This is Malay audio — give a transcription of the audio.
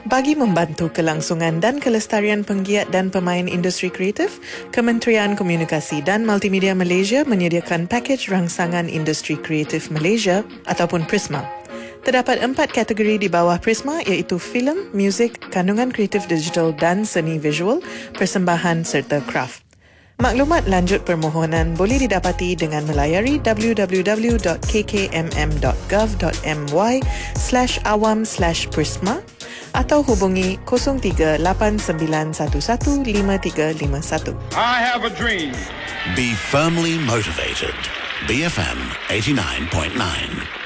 Bagi membantu kelangsungan dan kelestarian penggiat dan pemain industri kreatif, Kementerian Komunikasi dan Multimedia Malaysia menyediakan pakej rangsangan industri kreatif Malaysia ataupun Prisma. Terdapat 4 kategori di bawah Prisma iaitu filem, muzik, kandungan kreatif digital dan seni visual, persembahan serta kraft. Maklumat lanjut permohonan boleh didapati dengan melayari www.kkmm.gov.my/awam/prisma atau hubungi 0389115351. I have a dream. Be firmly motivated. BFM 89.9.